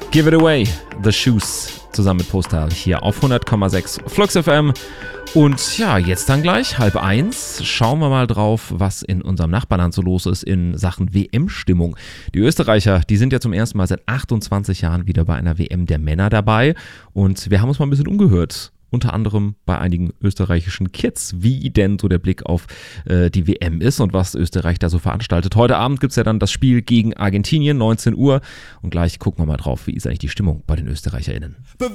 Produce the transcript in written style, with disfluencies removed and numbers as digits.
Give it away, The Shoes, zusammen mit Postal hier auf 100,6 Flux FM. Und ja, jetzt dann gleich 12:30 schauen wir mal drauf, was in unserem Nachbarland so los ist in Sachen WM-Stimmung. Die Österreicher, die sind ja zum ersten Mal seit 28 Jahren wieder bei einer WM der Männer dabei und wir haben uns mal ein bisschen umgehört. Unter anderem bei einigen österreichischen Kids, wie denn so der Blick auf die WM ist und was Österreich da so veranstaltet. Heute Abend gibt es ja dann das Spiel gegen Argentinien, 19 Uhr. Und gleich gucken wir mal drauf, wie ist eigentlich die Stimmung bei den ÖsterreicherInnen.